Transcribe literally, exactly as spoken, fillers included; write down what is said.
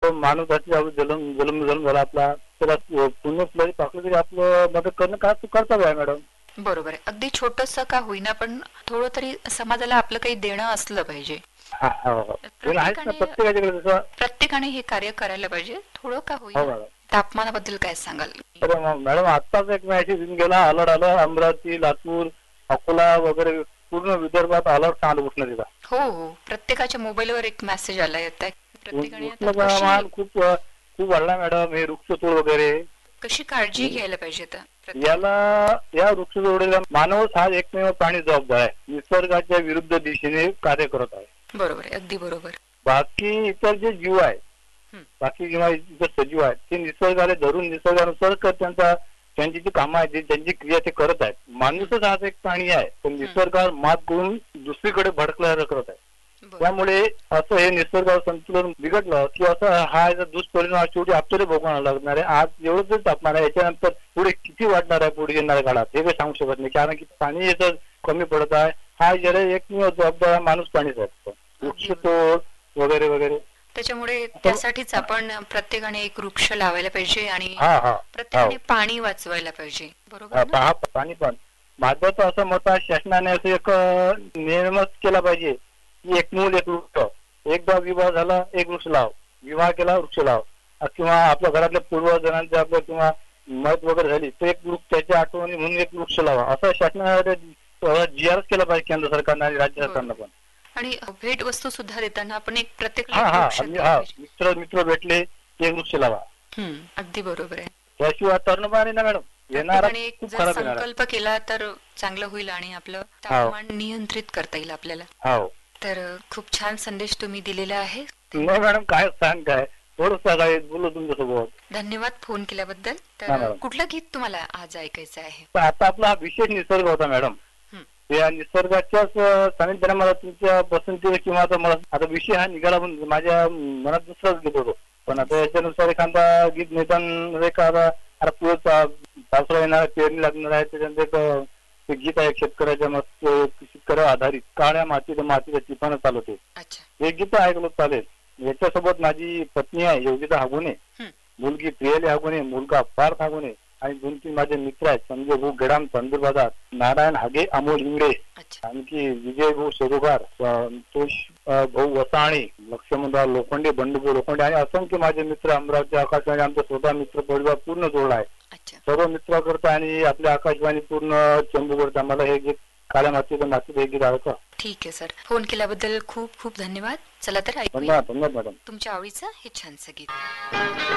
तो माणूस अशी आपला जन्म जन्म जन्म झाला आपला, त्याला पुण्य फुलाची पाकळी तरी आपलं मदत करणं का कर्तव्य आहे मॅडम. बरोबर आहे. अगदी छोटंसं का होईना पण थोडं तरी समाजाला आपलं काही देणं असलं पाहिजे. हा हो हो हे आहेच ना प्रत्येकाने प्रत्येकाच्याकडे जसं. प्रत्येकाने हे कार्य करायला पाहिजे थोडं का हो होईना. मॅडम. तापमानाबद्दल काय सांगाल? तर मग मॅडम आत्ताच एक मॅसेज येऊन गेला, अलर्ट आलं अमरावती, लातूर, अकोला वगैरे पूर्ण विदर्भात अलर्ट सांगितलं उष्णतेचा. हो हो प्रत्येकाच्या मोबाईलवर एक मेसेज आला येत आहे. प्रत्येकाने आता उष्णता कशी प्रमाण खूप खूप वाढला मॅडम. हे वृक्षतोड वगैरे कशी काळजी घ्यायला पाहिजे आता प्रत्येक- याला या वृक्षतोडीला मानवच हा एकमेव प्राणी जबाबदार आहे. निसर्गाच्या विरुद्ध दिशेने कार्य करत आहे. बरोबर आहे. अगदी बरोबर. बाकी इतर जे जीव आहे, हं. बाकी जेव्हा इतर सजीव आहेत ते निसर्गाला धरून निसर्गानुसार कर- त्यांचा त्यांची जी कामं आहेत, त्यांची क्रिया ते करत आहेत. माणूसच हा एक प्राणी आहे पण निसर्गावर मात करून दुसरीकडे भडकला करत आहे. बरोबर. त्यामुळे असं हे निसर्गावर संतुलन बिघडलं की असं हा याचा दुष्परिणाम शेवटी आपल्याला भोगावा लागणार आहे. आज एवढं जर तापमान आहे, याच्यानंतर पुढे किती वाढणार आहे पुढे येणाऱ्या काळात हे काही सांगू शकत नाही. कारण की पाणी याचं कमी पडत आहे. हा जरा एकमेव जबाबदार माणूस पाणीच आहे. वृक्षतोड वगैरे वगैरे. त्याच्यामुळे त्यासाठीच आपण प्रत्येकाने एक वृक्ष लावायला पाहिजे आणि हा हा प्रत्येकाने पाणी वाचवायला पाहिजे. बरोबर हा, ना? पहा पाणी पण माझं तर असं मत आहे, शासनाने असं एक अ, नियमच केला पाहिजे की एक मूल एक वृक्ष. एकदा विवाह झाला एक वृक्ष लाव, विवाह केला वृक्ष लाव. अ, किंवा आपल्या घरातल्या पूर्वजणांचे आपलं किंवा मत वगैरे झाली तर एक वृक्ष त्याच्या आठवणी म्हणून एक वृक्ष लावा असं शासनाने जी आर केला पाहिजे केंद्र सरकारनं आणि राज्य सरकारनं पण. आणि भेट वस्तू सुद्धा देताना आपण एक प्रत्येक हा हा हा मित्र मित्र भेटले एक वृक्ष लावा. अगदी बरोबर आहे. त्याशिवाय तरुण ना मॅडम येणार आणि एक खूप जर खराब येणार. संकल्प केला तर चांगलं होईल आणि आपलं तापमान नियंत्रित करता येईल आपल्याला. हो तर खूप छान संदेश तुम्ही दिलेला आहे. नाही मॅडम काय सांग काय थोडं सकाळी बोललो तुमच्यासोबत. धन्यवाद फोन केल्याबद्दल. हा, तर मॅडम. कुठलं गीत तुम्हाला आज ऐकायचं आहे? पण आता आपला हा विशेष निसर्ग होता मॅडम. या निसर्गाच्याच सानिध्याने मला तुमच्या पसंती किंवा आता मला आता विषय हा निघाला पण माझ्या मनात दुसराच गीत होतो. पण आता याच्यानुसार एखादा गीत निदान एक आता आता पुढे पावसाळा येणार पेरणी लागणार आहे त्याच्यानंतर एक ते गीत आहे शेतकऱ्याच्या मस्त शेतकऱ्यावर आधारित काळ्या मातीत मातीच्या टिपानं चालवते. हे गीत ऐकलं चालेल. याच्यासोबत माझी पत्नी आहे योगिता हागुने, मुलगी प्रियली हागुने, मुलगा पार्थ हागुने आणि दोन तीन माझे मित्र आहेत संजय भाऊ गडाम तंदूर बाजार, नारायण हागे, अमोल इंगळे, आणखी विजय भाऊ शेरोगार, संतोष भाऊ वसाणी, लक्ष्मणराव लोखंडे, बंडूभाऊ लोखंडे आणि असंख्य माझे मित्र अमरावती आकाशवाणी आमचा स्वतः मित्र परिवार पूर्ण जोडला आहे. सर्व मित्र करता आणि आपल्या आकाशवाणी पूर्ण चंबू करता मला हे गीत काळ्या मातीचं मातीत हे गीत आवडतं. ठीक आहे सर. फोन केल्याबद्दल खूप खूप धन्यवाद. चला तर ऐकूया धन्यवाद धन्यवाद मॅडम तुमच्या आवडीचं हे छानसं गीत.